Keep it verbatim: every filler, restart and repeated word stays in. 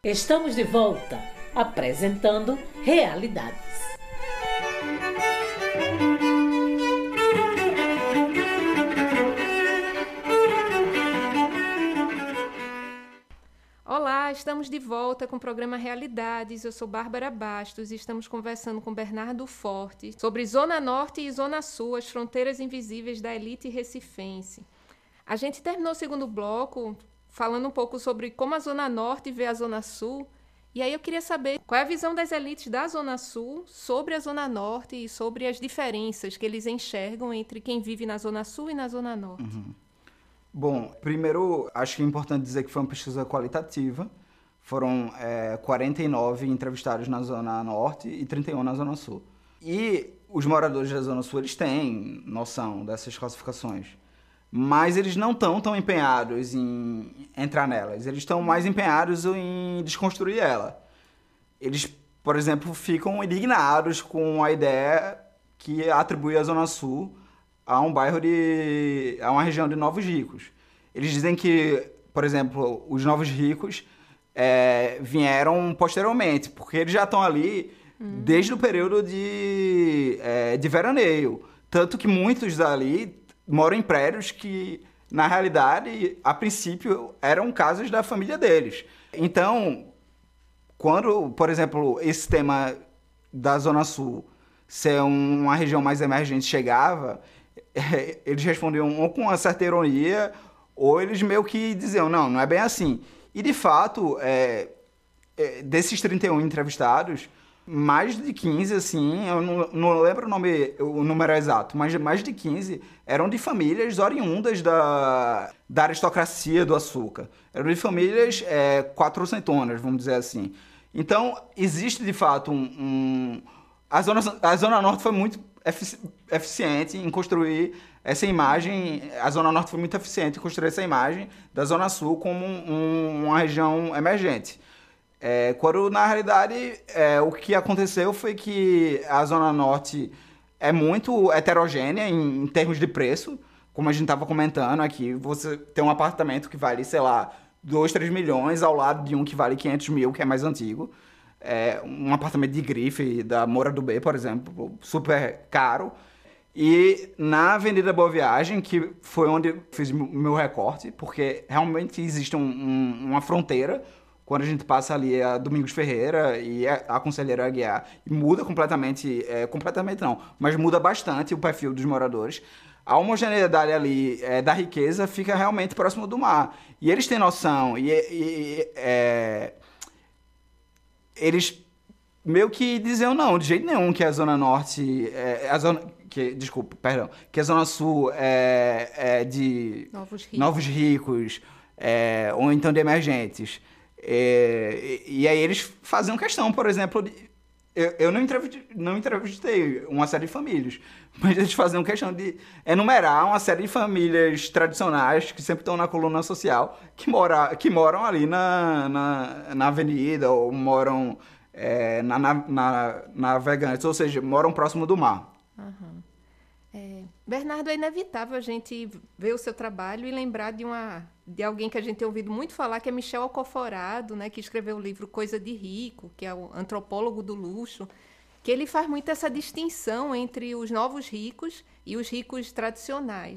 Estamos de volta, apresentando Realidades. Olá, estamos de volta com o programa Realidades. Eu sou Bárbara Bastos e estamos conversando com Bernardo Forte sobre Zona Norte e Zona Sul, as fronteiras invisíveis da elite recifense. A gente terminou o segundo bloco falando um pouco sobre como a Zona Norte vê a Zona Sul. E aí eu queria saber qual é a visão das elites da Zona Sul sobre a Zona Norte e sobre as diferenças que eles enxergam entre quem vive na Zona Sul e na Zona Norte. Uhum. Bom, primeiro, acho que é importante dizer que foi uma pesquisa qualitativa. Foram é, quarenta e nove entrevistados na Zona Norte e trinta e um na Zona Sul. E os moradores da Zona Sul, eles têm noção dessas classificações. Mas eles não estão tão empenhados em entrar nelas. Eles estão mais empenhados em desconstruir ela. Eles, por exemplo, ficam indignados com a ideia que atribui a Zona Sul a um bairro de... a uma região de novos ricos. Eles dizem que, por exemplo, os novos ricos é, vieram posteriormente, porque eles já estão ali hum. desde o período de, é, de veraneio. Tanto que muitos dali moram em prédios que, na realidade, a princípio, eram casas da família deles. Então, quando, por exemplo, esse tema da Zona Sul ser uma região mais emergente chegava, eles respondiam ou com uma certa ironia, ou eles meio que diziam, não, não é bem assim. E, de fato, é, é, desses trinta e um entrevistados, mais de quinze, assim, eu não, não lembro o, nome, o número exato, mas mais de quinze eram de famílias oriundas da, da aristocracia do açúcar. Eram de famílias é, quatrocentonas, vamos dizer assim. Então, existe, de fato, um... um a, zona, a Zona Norte foi muito efici- eficiente em construir essa imagem. A Zona Norte foi muito eficiente em construir essa imagem da Zona Sul como um, uma região emergente. É, quando, na realidade, é, o que aconteceu foi que a Zona Norte é muito heterogênea em, em termos de preço. Como a gente estava comentando aqui, você tem um apartamento que vale, sei lá, dois, três milhões ao lado de um que vale quinhentos mil, que é mais antigo. É, um apartamento de grife da Moura do B, por exemplo, super caro. E na Avenida Boa Viagem, que foi onde fiz o meu recorte, porque realmente existe um, um, uma fronteira quando a gente passa ali a Domingos Ferreira e a, a Conselheiro Aguiar, e muda completamente, é, completamente não, mas muda bastante o perfil dos moradores. A homogeneidade ali é, da riqueza fica realmente próximo do mar. E eles têm noção, e, e é, eles meio que diziam, não, de jeito nenhum que a Zona Norte, é, a zona, que, desculpa, perdão, que a Zona Sul é, é de novos ricos, novos ricos é, ou então de emergentes. É, e, e aí eles faziam questão, por exemplo, de, eu, eu não, entrevistei, não entrevistei uma série de famílias, mas eles faziam questão de enumerar uma série de famílias tradicionais que sempre estão na coluna social, que, mora, que moram ali na, na, na avenida ou moram é, na, na, na Navegantes, ou seja, moram próximo do mar. Uhum. É, Bernardo, é inevitável a gente ver o seu trabalho e lembrar de, uma, de alguém que a gente tem ouvido muito falar, que é Michel Alcoforado, né, que escreveu o livro Coisa de Rico, que é o antropólogo do luxo, que ele faz muito essa distinção entre os novos ricos e os ricos tradicionais.